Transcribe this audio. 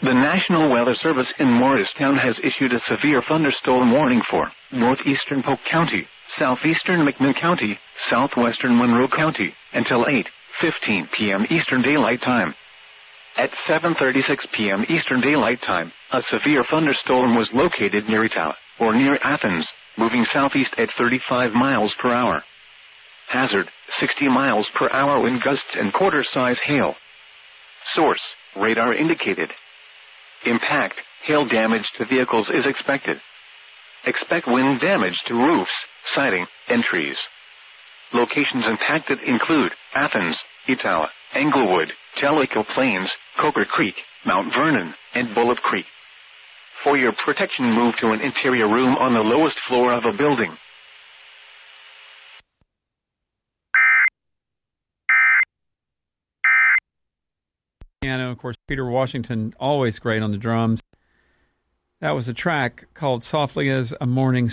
The National Weather Service in Morristown has issued a severe thunderstorm warning for northeastern Polk County, southeastern McMinn County, southwestern Monroe County, until 8:15 p.m. Eastern Daylight Time. At 7:36 p.m. Eastern Daylight Time, a severe thunderstorm was located near Etowah, or near Athens, moving southeast at 35 miles per hour. Hazard, 60 miles per hour wind gusts and quarter-size hail. Source, radar indicated. Impact, hail damage to vehicles is expected. Expect wind damage to roofs, siding, and trees. Locations impacted include Athens, Etowah, Englewood, Tellico Plains, Coker Creek, Mount Vernon, and Bullitt Creek. For your protection, move to an interior room on the lowest floor of a building. Piano, of course, Peter Washington, always great on the drums. That was a track called Softly as a Morning